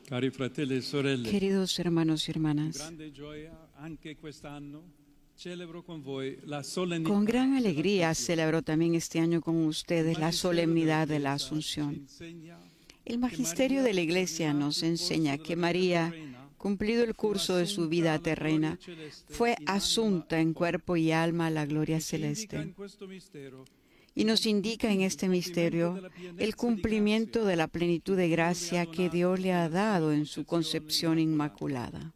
Cari fratelli e sorelle, Queridos hermanos y con hermanas, grande gioia anche quest'anno celebro con voi la solennità con gran alegría dell'Assunzione. celebro también este año con ustedes la solemnidad de la Ci Asunción. insegna El che magisterio Maria, de la Iglesia terminato nos il corso enseña della que vita María, terrena, cumplido el fu curso de su assunta vida alla gloria terrena, celeste fue in anima asunta e en corpo. cuerpo y alma a la gloria E ci indica celeste. in questo mistero Y nos indica en este misterio el cumplimiento de la plenitud de gracia que Dios le ha dado en su concepción inmaculada.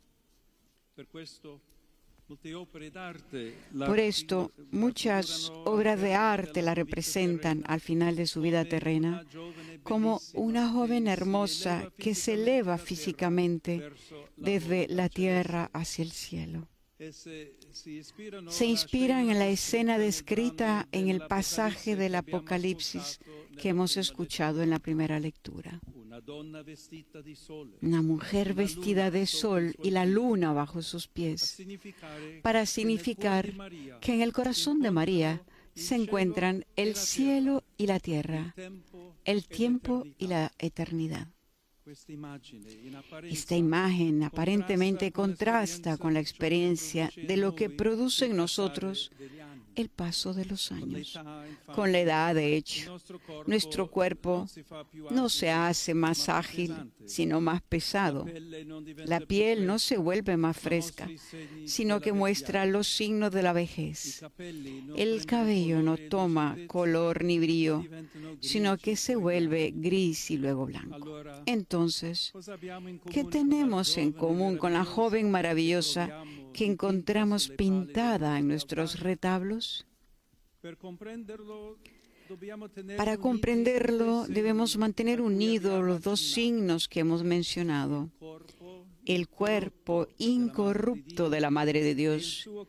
Por esto, muchas obras de arte la representan al final de su vida terrena como una joven hermosa que se eleva físicamente desde la tierra hacia el cielo. Se inspiran en la escena descrita en el pasaje del Apocalipsis que hemos escuchado en la primera lectura. Una mujer vestida de sol y la luna bajo sus pies, para significar que en el corazón de María se encuentran el cielo y la tierra, el tiempo y la eternidad. Esta imagen aparentemente contrasta con la experiencia de lo que produce en nosotros el paso de los años. Con la edad, de hecho, nuestro cuerpo no se hace más ágil, sino más pesado. La piel no se vuelve más fresca, sino que muestra los signos de la vejez. El cabello no toma color ni brillo, sino que se vuelve gris y luego blanco. Entonces, ¿qué tenemos en común con la joven maravillosa que encontramos pintada en nuestros retablos? Para comprenderlo, debemos mantener unidos los dos signos que hemos mencionado: el cuerpo incorrupto de la Madre de Dios